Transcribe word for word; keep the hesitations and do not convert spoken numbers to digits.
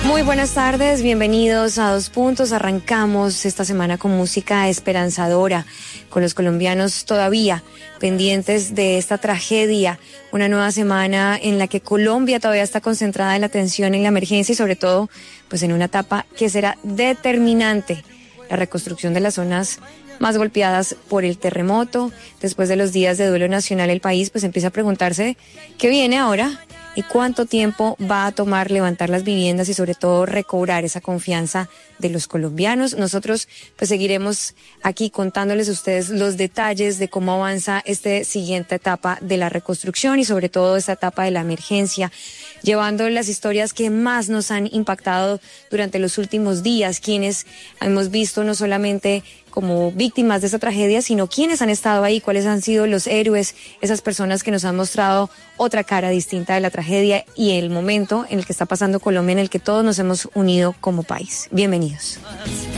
Muy buenas tardes, bienvenidos a Dos Puntos. Arrancamos esta semana con música esperanzadora, con los colombianos todavía pendientes de esta tragedia. Una nueva semana en la que Colombia todavía está concentrada en la atención en la emergencia y sobre todo pues en una etapa que será determinante, la reconstrucción de las zonas más golpeadas por el terremoto. Después de los días de duelo nacional, el país pues empieza a preguntarse qué viene ahora y cuánto tiempo va a tomar levantar las viviendas y sobre todo recobrar esa confianza de los colombianos. Nosotros pues seguiremos aquí contándoles a ustedes los detalles de cómo avanza esta siguiente etapa de la reconstrucción y sobre todo esta etapa de la emergencia, llevando las historias que más nos han impactado durante los últimos días, quienes hemos visto no solamente como víctimas de esta tragedia, sino quienes han estado ahí, cuáles han sido los héroes, esas personas que nos han mostrado otra cara distinta de la tragedia y el momento en el que está pasando Colombia, en el que todos nos hemos unido como país. Bienvenidos.